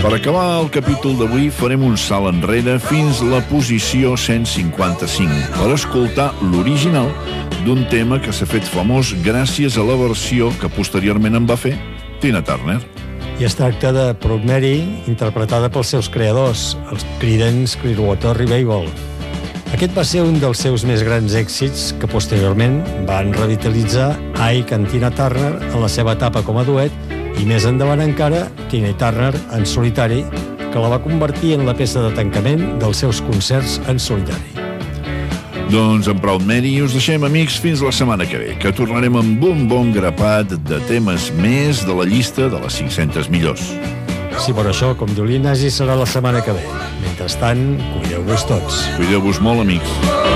Per acabar el capítol d'avui farem un salt enrere fins la posició 155 per escoltar l'original d'un tema que s'ha fet famós gràcies a la versió que posteriorment en va fer Tina Turner. I es tracta de Proud Mary, interpretada pels seus creadors, els Creedence Clearwater Revival. Aquest va ser un dels seus més grans èxits que posteriorment van revitalitzar Ike and Tina Turner en la seva etapa com a duet i més endavant encara Tina Turner en solitari, que la va convertir en la peça de tancament dels seus concerts en solitari. Doncs en Proud Mary us deixem, amics, fins la setmana que ve, que tornarem amb un bon grapat de temes més de la llista de les 500 millors. Sí, per això, com diu l'Ignasi, serà la setmana que ve. Mentrestant, cuideu-vos tots. Cuideu-vos molt, amics.